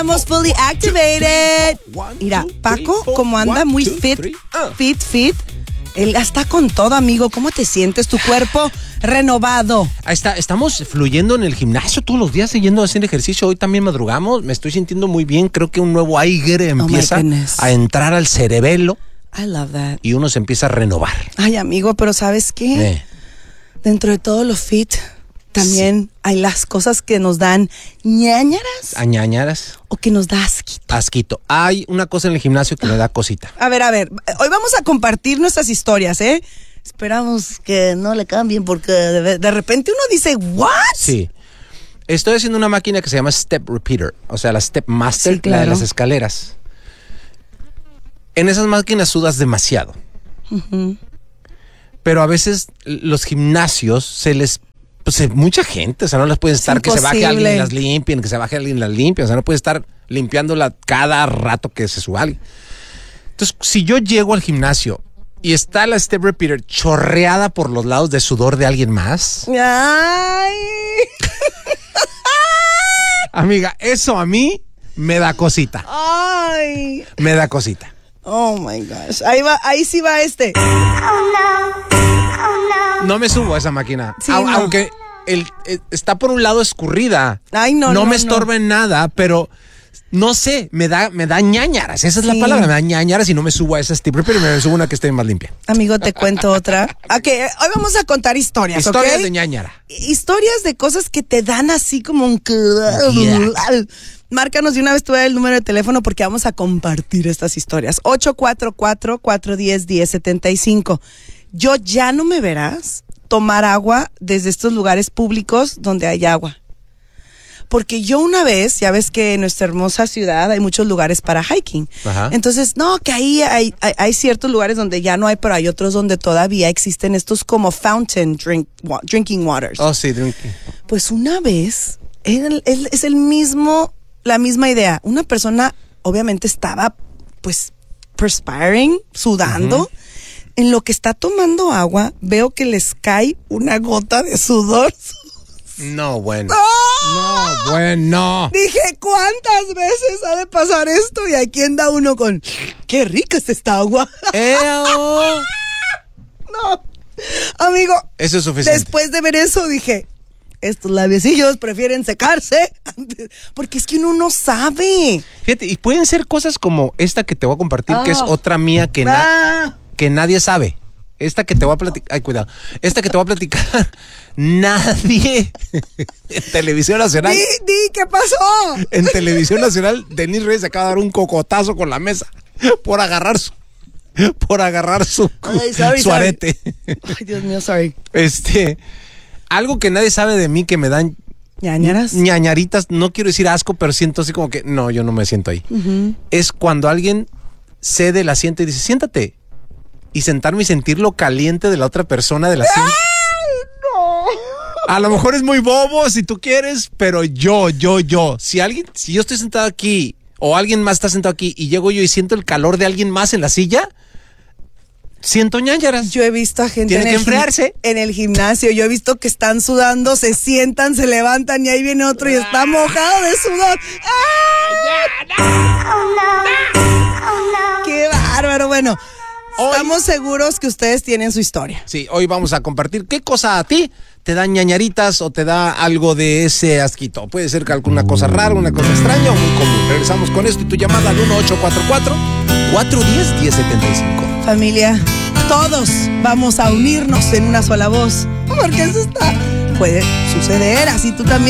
Estamos fully activated. Mira, Paco, como anda muy fit. Él está con todo, amigo. ¿Cómo te sientes? Tu cuerpo renovado. Ahí está, estamos fluyendo en el gimnasio todos los días, yendo a hacer ejercicio. Hoy también madrugamos, me estoy sintiendo muy bien. Creo que un nuevo aire empieza a entrar al cerebelo. I love that. Y uno se empieza a renovar. Ay, amigo, pero ¿sabes qué? Dentro de todo lo fit, también hay las cosas que nos dan ñañaras. ¿A ñañaras? O que nos da asquito. Asquito. Hay una cosa en el gimnasio que me da cosita. A ver. Hoy vamos a compartir nuestras historias, ¿eh? Esperamos que no le cambien porque de repente uno dice, ¿what? Sí. Estoy haciendo una máquina que se llama Step Repeater. O sea, la Step Master, sí, claro. la de las escaleras. En esas máquinas sudas demasiado. Uh-huh. Pero a veces los gimnasios se les... Pues mucha gente, o sea, no las pueden estar, que se baje alguien y las limpien, que se baje alguien y las limpien, o sea, no puede estar limpiándola cada rato que se suba alguien. Entonces, si yo llego al gimnasio y está la Step Repeater chorreada por los lados de sudor de alguien más... ¡Ay! Amiga, eso a mí me da cosita. ¡Ay! Me da cosita. Oh, my gosh. Ahí sí va este. No me subo a esa máquina. Sí, aunque está por un lado escurrida. Ay, no me estorba en nada, pero no sé, me da ñañaras. Esa es la palabra, me da ñañaras y no me subo a esa Step Repeater, pero me subo una que esté más limpia. Amigo, te cuento otra. Okay, hoy vamos a contar historias, Historias ¿okay? de ñañara. Historias de cosas que te dan así como un... Márcanos de una vez, tú el número de teléfono porque vamos a compartir estas historias. 844-410-1075. Yo ya no me verás tomar agua desde estos lugares públicos donde hay agua. Porque yo una vez, ya ves que en nuestra hermosa ciudad hay muchos lugares para hiking. Ajá. Entonces, no, que ahí hay ciertos lugares donde ya no hay, pero hay otros donde todavía existen estos como fountain drinking waters. Oh, sí, drinking. Pues una vez, es la misma idea. Una persona obviamente estaba pues perspiring, sudando. Uh-huh. En lo que está tomando agua, veo que les cae una gota de sudor. No, bueno. ¡Oh! No, bueno. Dije, ¿cuántas veces ha de pasar esto? Y aquí anda uno con, qué rica es esta agua. No, amigo. Eso es suficiente. Después de ver eso dije, estos labiecillos prefieren secarse. Porque es que uno no sabe. Fíjate, y pueden ser cosas como esta que te voy a compartir, que es otra mía que nadie sabe. Esta que te voy a platicar, esta que te voy a platicar, nadie en Televisión Nacional. Di, ¿qué pasó? En Televisión Nacional, Denise Reyes acaba de dar un cocotazo con la mesa por agarrar su arete. Ay, Dios mío, sorry. Algo que nadie sabe de mí que me dan ñañaras. Ñañaritas, no quiero decir asco, pero siento así como que, no, yo no me siento ahí. Uh-huh. Es cuando alguien cede el asiento y dice, siéntate. Y sentarme y sentir lo caliente de la otra persona del asiento. ¡Ay, no! A lo mejor es muy bobo si tú quieres, pero yo. Si yo estoy sentado aquí o alguien más está sentado aquí y llego yo y siento el calor de alguien más en la silla, siento ñañaras. Yo he visto a gente Tiene que enfriarse. En el gimnasio. Yo he visto que están sudando, se sientan, se levantan y ahí viene otro y está mojado de sudor. ¡Qué bárbaro! Bueno, estamos seguros que ustedes tienen su historia. Sí, hoy vamos a compartir qué cosa a ti te da ñañaritas o te da algo de ese asquito. Puede ser que alguna cosa rara, una cosa extraña o muy común. Regresamos con esto y tu llamada al 1844-410-1075. Familia, todos vamos a unirnos en una sola voz, porque eso puede suceder, así tú también.